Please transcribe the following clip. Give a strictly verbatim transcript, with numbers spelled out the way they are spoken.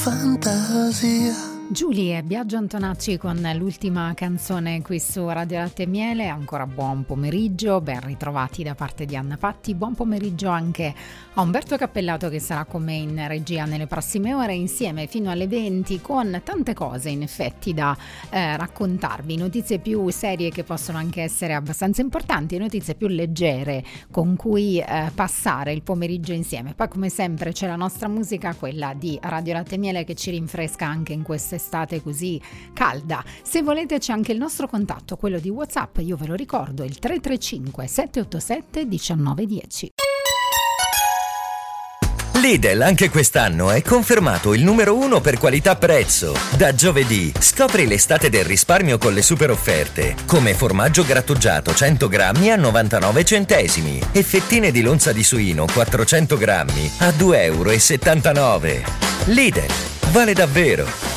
fantasia. Giulia e Biagio Antonacci con l'ultima canzone qui su Radio Latte e Miele. Ancora buon pomeriggio, ben ritrovati da parte di Anna Patti. Buon pomeriggio anche a Umberto Cappellato che sarà con me in regia nelle prossime ore, insieme fino alle venti, con tante cose in effetti da eh, raccontarvi, notizie più serie che possono anche essere abbastanza importanti, notizie più leggere con cui eh, passare il pomeriggio insieme. Poi come sempre c'è la nostra musica, quella di Radio Latte e Miele, che ci rinfresca anche in queste estate così calda. Se volete c'è anche il nostro contatto, quello di WhatsApp, io ve lo ricordo, il tre tre cinque sette otto sette uno nove uno zero. Lidl anche quest'anno è confermato il numero uno per qualità-prezzo. Da giovedì scopri l'estate del risparmio con le super offerte, come formaggio grattugiato cento grammi a novantanove centesimi e fettine di lonza di suino quattrocento grammi a due e settantanove euro. Lidl, vale davvero!